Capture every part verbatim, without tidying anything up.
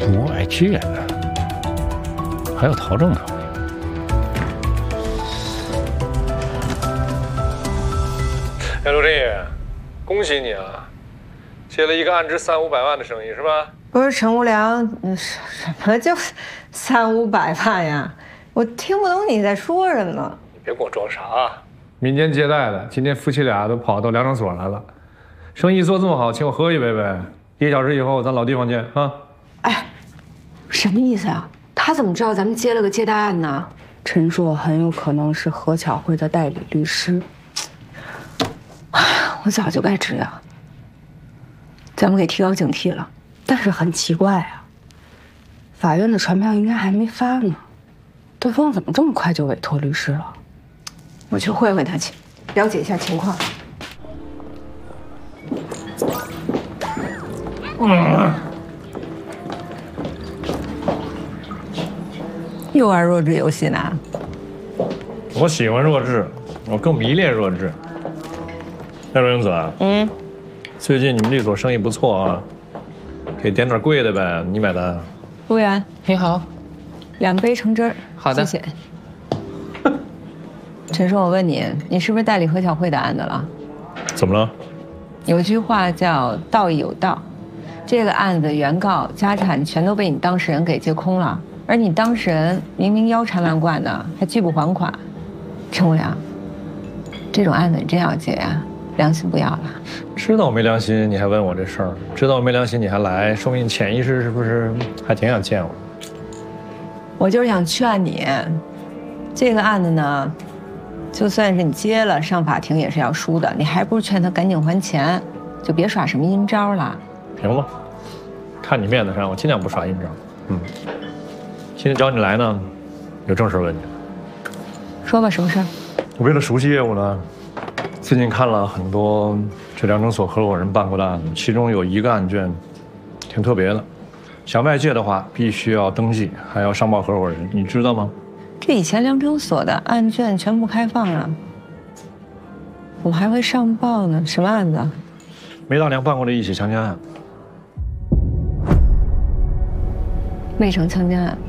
不外借的，还有陶正同意。 哎，陆振宇，恭喜你啊，接了一个案值三五百万的生意是吧？ 不是陈无良，什么叫三五百万呀？我听不懂你在说什么。 你别给我装傻啊！民间借贷的，今天夫妻俩都跑到粮场所来了，生意做这么好，请我喝一杯呗。一个小时以后咱老地方见啊！ 哎，什么意思啊？他怎么知道咱们接了个借贷案呢？ 陈硕很有可能是何巧慧的代理律师。 哎呀，我早就该知道，咱们给提高警惕了。 但是很奇怪啊，法院的传票应该还没发呢，对方怎么这么快就委托律师了？ 我去会会他去，了解一下情况。 嗯，又玩弱智游戏呢？ 我喜欢弱智，我更迷恋弱智。哎，罗英子，嗯，最近你们律所生意不错啊，给点点贵的呗，你买单。 服务员， 你好， 两杯橙汁儿。 好的， 谢谢。陈硕，我问你，你是不是代理何巧慧的案子了？ 怎么了？ 有句话叫“道义有道”，这个案子原告家产全都被你当事人给借空了，而你当事人明明腰缠万贯的，还拒不还款。陈无良，这种案子你真要接呀？良心不要了。 知道我没良心，你还问我这事儿？知道我没良心，你还来，说明你潜意识是不是还挺想见我？ 我就是想劝你，这个案子呢，就算是你接了，上法庭也是要输的。你还不如劝他赶紧还钱，就别耍什么阴招了。 行吧，看你面子上，我尽量不耍阴招。嗯，今天找你来呢，有正事问你。 说吧，什么事儿？ 我为了熟悉业务呢，最近看了很多这两种所合伙人办过的案子，其中有一个案卷挺特别的，想外借的话必须要登记，还要上报合伙人，你知道吗？ 这以前两种所的案卷全部开放了，我们还会上报呢。什么案子？ 梅大良办过的一起强奸案。 渭城强奸案。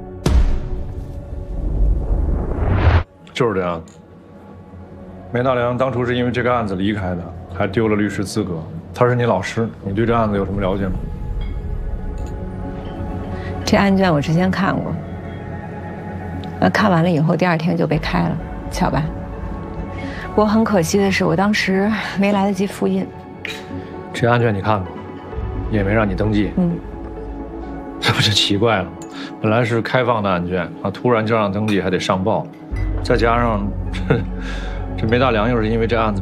就是这样。梅大良当初是因为这个案子离开的，还丢了律师资格。他是你老师，你对这案子有什么了解吗？ 这案卷我之前看过，那看完了以后，第二天就被开了，巧吧？不过很可惜的是，我当时没来得及复印。 这案卷你看过，也没让你登记。嗯，这不是奇怪了吗？本来是开放的案卷啊，突然就让登记，还得上报，再加上这这梅大良又是因为这案子。